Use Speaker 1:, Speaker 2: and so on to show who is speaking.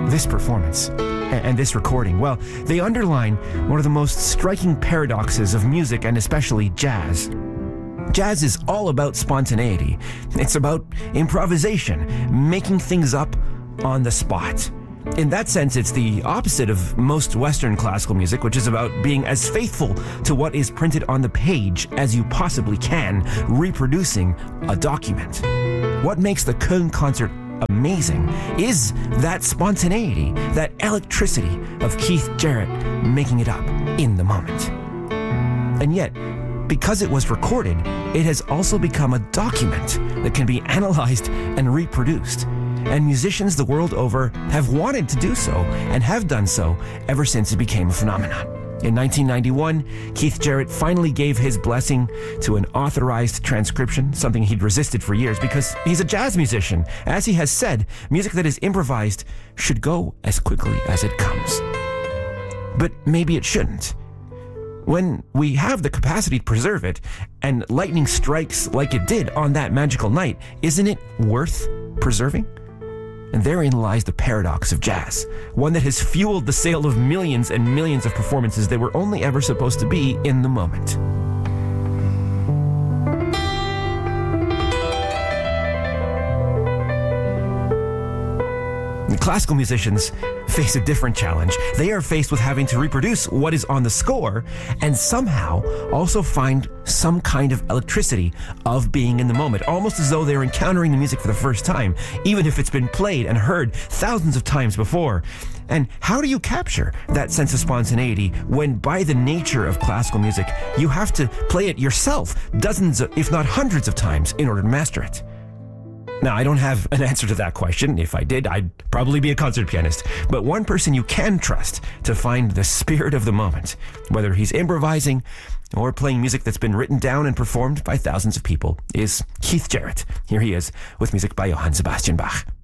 Speaker 1: this performance and this recording, well, they underline one of the most striking paradoxes of music and especially jazz. Jazz is all about spontaneity. It's about improvisation, making things up on the spot. In that sense, it's the opposite of most Western classical music, which is about being as faithful to what is printed on the page as you possibly can, reproducing a document. What makes the Köln concert amazing is that spontaneity, that electricity of Keith Jarrett making it up in the moment. And yet, because it was recorded, it has also become a document that can be analyzed and reproduced. And musicians the world over have wanted to do so and have done so ever since it became a phenomenon. In 1991, Keith Jarrett finally gave his blessing to an authorized transcription, something he'd resisted for years because he's a jazz musician. As he has said, music that is improvised should go as quickly as it comes. But maybe it shouldn't. When we have the capacity to preserve it, and lightning strikes like it did on that magical night, isn't it worth preserving? And therein lies the paradox of jazz, one that has fueled the sale of millions and millions of performances that were only ever supposed to be in the moment. Classical musicians face a different challenge. They are faced with having to reproduce what is on the score and somehow also find some kind of electricity of being in the moment, almost as though they're encountering the music for the first time, even if it's been played and heard thousands of times before. And how do you capture that sense of spontaneity when, by the nature of classical music, you have to play it yourself dozens, if not hundreds of times in order to master it? Now, I don't have an answer to that question. If I did, I'd probably be a concert pianist. But one person you can trust to find the spirit of the moment, whether he's improvising or playing music that's been written down and performed by thousands of people, is Keith Jarrett. Here he is with music by Johann Sebastian Bach.